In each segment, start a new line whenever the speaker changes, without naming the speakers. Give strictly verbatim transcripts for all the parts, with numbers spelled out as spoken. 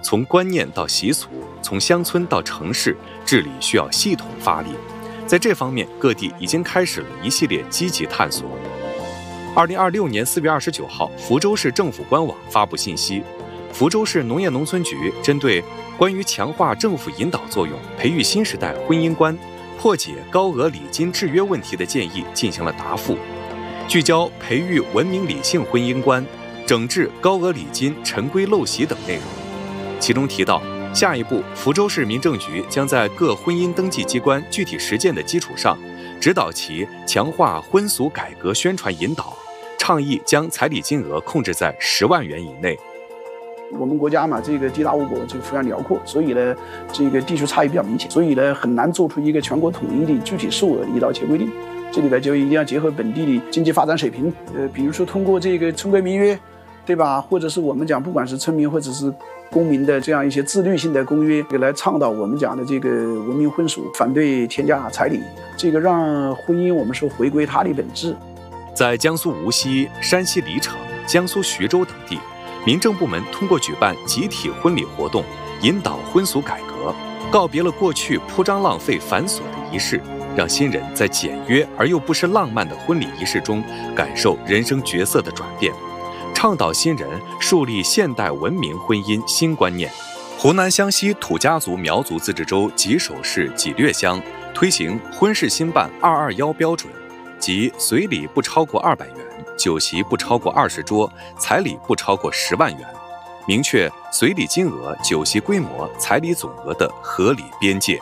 从观念到习俗，从乡村到城市，治理需要系统发力。在这方面，各地已经开始了一系列积极探索。二零二六年四月二十九号，福州市政府官网发布信息，福州市农业农村局针对关于强化政府引导作用、培育新时代婚姻观、破解高额礼金制约问题的建议进行了答复，聚焦培育文明理性婚姻观、整治高额礼金陈规陋习等内容。其中提到，下一步，福州市民政局将在各婚姻登记机关具体实践的基础上，指导其强化婚俗改革宣传引导，倡议将彩礼金额控制在十万元以内。
我们国家嘛，这个地大物博，这个非常辽阔，所以呢，这个地区差异比较明显，所以呢，很难做出一个全国统一的具体数额的一刀切规定。这里边就一定要结合本地的经济发展水平，呃，比如说通过这个村规民约，对吧？或者是我们讲，不管是村民或者是公民的这样一些自律性的公约，来倡导我们讲的这个文明婚俗，反对天价彩礼，这个让婚姻我们说回归它的本质。
在江苏无锡、山西黎城、江苏徐州等地，民政部门通过举办集体婚礼活动，引导婚俗改革，告别了过去铺张浪费繁琐的仪式，让新人在简约而又不失浪漫的婚礼仪式中感受人生角色的转变，倡导新人树立现代文明婚姻新观念。湖南湘西土家族苗族自治州吉首市济略乡推行婚事兴办二二幺标准，即随礼不超过二百元，酒席不超过二十桌，彩礼不超过十万元，明确随礼金额、酒席规模、彩礼总额的合理边界。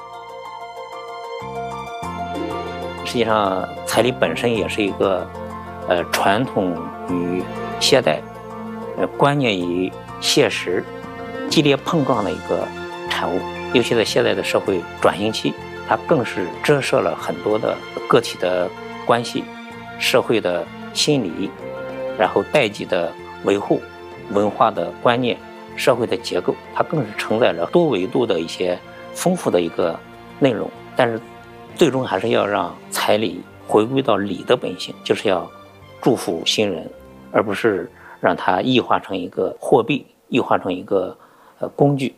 实际上，彩礼本身也是一个，呃，传统与现代，呃，观念与现实激烈碰撞的一个产物。尤其在现在的社会转型期，它更是折射了很多的个体的关系、社会的心理，然后代际的维护、文化的观念、社会的结构，它更是承载了多维度的一些丰富的一个内容。但是，最终还是要让彩礼回归到礼的本性，就是要祝福新人，而不是让它异化成一个货币，异化成一个呃工具。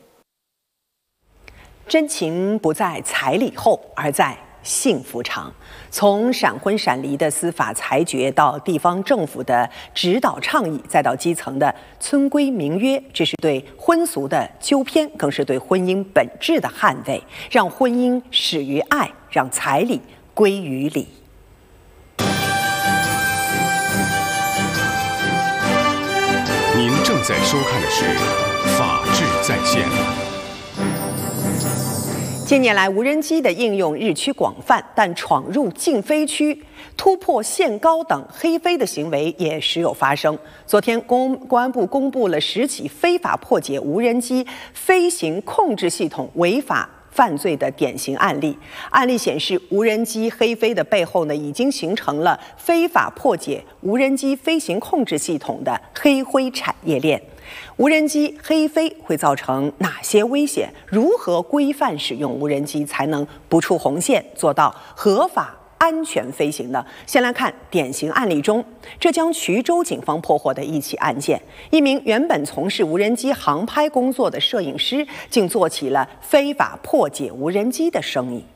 真情不在彩礼后，而在幸福长。从闪婚闪离的司法裁决，到地方政府的指导倡议，再到基层的村规民约，这是对婚俗的纠偏，更是对婚姻本质的捍卫，让婚姻始于爱，让彩礼归于礼。
您正在收看的是《法治在线》。
近年来，无人机的应用日趋广泛，但闯入禁飞区、突破限高等黑飞的行为也时有发生。昨天，公公安部公布了十起非法破解无人机飞行控制系统违法犯罪的典型案例。案例显示，无人机黑飞的背后呢，已经形成了非法破解无人机飞行控制系统的黑灰产业链。无人机黑飞会造成哪些危险？如何规范使用无人机才能不触红线，做到合法安全飞行呢？先来看典型案例中，浙江衢州警方破获的一起案件：一名原本从事无人机航拍工作的摄影师，竟做起了非法破解无人机的生意。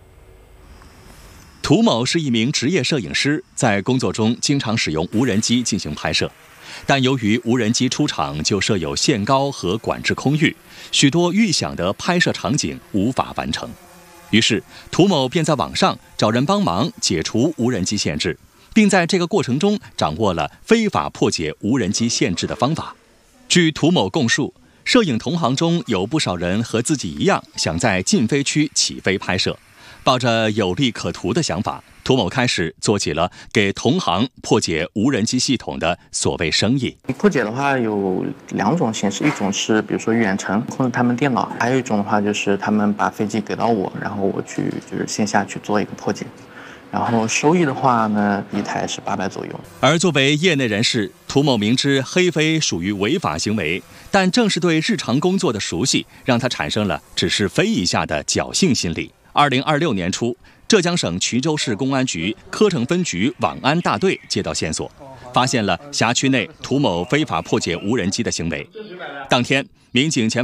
涂某是一名职业摄影师，在工作中经常使用无人机进行拍摄。但由于无人机出厂就设有限高和管制空域，许多预想的拍摄场景无法完成。于是，涂某便在网上找人帮忙解除无人机限制，并在这个过程中掌握了非法破解无人机限制的方法。据涂某供述，摄影同行中有不少人和自己一样想在禁飞区起飞拍摄，抱着有利可图的想法，涂某开始做起了给同行破解无人机系统的所谓生意。
破解的话有两种形式，一种是比如说远程控制他们电脑，还有一种的话就是他们把飞机给到我，然后我去就是线下去做一个破解。然后收益的话呢，一台是八百左右。
而作为业内人士，涂某明知黑飞属于违法行为，但正是对日常工作的熟悉，让他产生了只是飞一下的侥幸心理。二零二六年初，浙江省衢州市公安局科城分局网安大队接到线索，发现了辖区内涂某非法破解无人机的行为。当天，民警前